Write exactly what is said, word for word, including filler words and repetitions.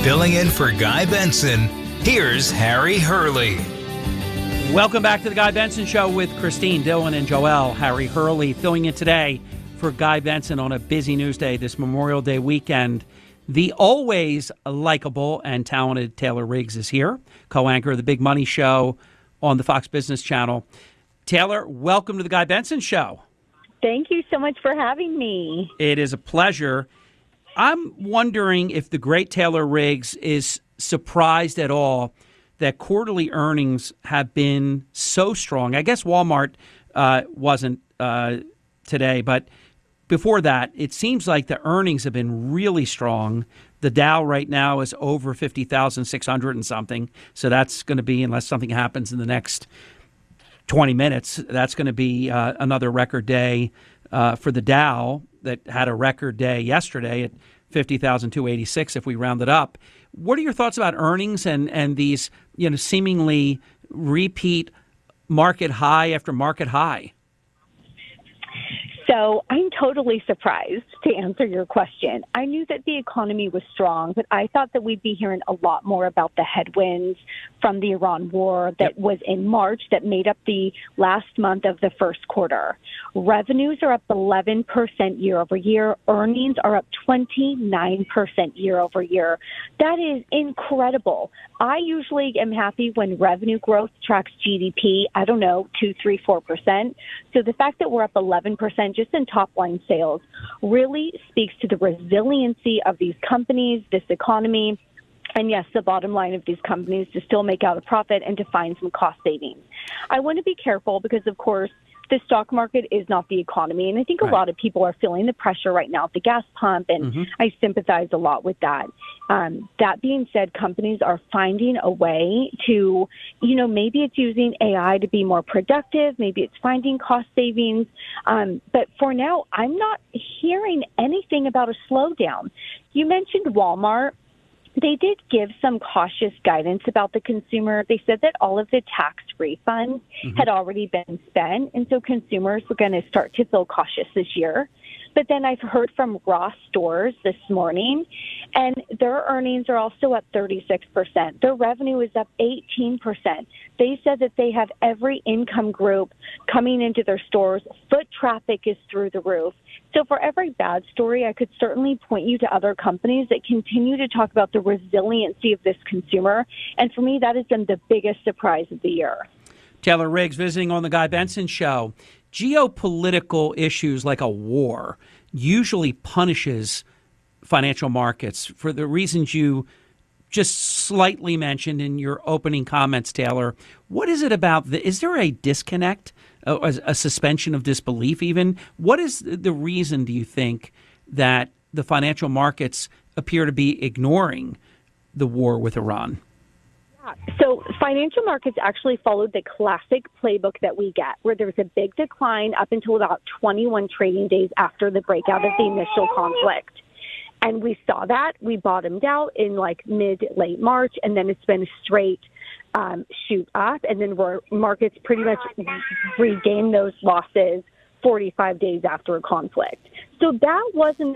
Filling in for Guy Benson, here's Harry Hurley. Welcome back to the Guy Benson Show with Christine Dillon and Joelle. Harry Hurley filling in today for Guy Benson on a busy news day this Memorial Day weekend. The always likable and talented Taylor Riggs is here, co-anchor of the Big Money Show on the Fox Business Channel. Taylor, welcome to the Guy Benson Show. Thank you so much for having me. It is a pleasure. I'm wondering if the great Taylor Riggs is surprised at all that quarterly earnings have been so strong. I guess Walmart uh, wasn't uh, today, but before that, it seems like the earnings have been really strong. The Dow right now is over fifty thousand six hundred and something. So that's going to be, unless something happens in the next twenty minutes, that's going to be uh, another record day uh, for the Dow that had a record day yesterday at fifty thousand two hundred eighty-six if we round it up. What are your thoughts about earnings and, and these, you know, seemingly repeat market high after market high? So I'm totally surprised, to answer your question. I knew that the economy was strong, but I thought that we'd be hearing a lot more about the headwinds from the Iran war that yep. was in March that made up the last month of the first quarter. Revenues are up eleven percent year over year. Earnings are up twenty-nine percent year over year. That is incredible. I usually am happy when revenue growth tracks G D P, I don't know, two, three, four percent. So the fact that we're up eleven percent just in top line sales really speaks to the resiliency of these companies, this economy, and yes, the bottom line of these companies to still make out a profit and to find some cost savings. I want to be careful because, of course, the stock market is not the economy. And I think a right. lot of people are feeling the pressure right now at the gas pump, and mm-hmm. I sympathize a lot with that. Um, that being said, companies are finding a way to, you know, maybe it's using A I to be more productive. Maybe it's finding cost savings. Um, but for now, I'm not hearing anything about a slowdown. You mentioned Walmart. They did give some cautious guidance about the consumer. They said that all of the tax refunds mm-hmm. had already been spent, and so consumers were going to start to feel cautious this year. But then I've heard from Ross Stores this morning, and their earnings are also up thirty-six percent. Their revenue is up eighteen percent. They said that they have every income group coming into their stores. Foot traffic is through the roof. So for every bad story, I could certainly point you to other companies that continue to talk about the resiliency of this consumer. And for me, that has been the biggest surprise of the year. Taylor Riggs visiting on the Guy Benson Show. Geopolitical issues like a war usually punishes financial markets for the reasons you just slightly mentioned in your opening comments, Taylor. What is it about? The, is there a disconnect, a, a suspension of disbelief even? What is the reason, do you think, that the financial markets appear to be ignoring the war with Iran? So financial markets actually followed the classic playbook that we get, where there was a big decline up until about twenty-one trading days after the breakout of the initial conflict. And we saw that. We bottomed out in like mid, late March, and then it's been a straight um, shoot up. And then we're, markets pretty much regained those losses forty-five days after a conflict. So that wasn't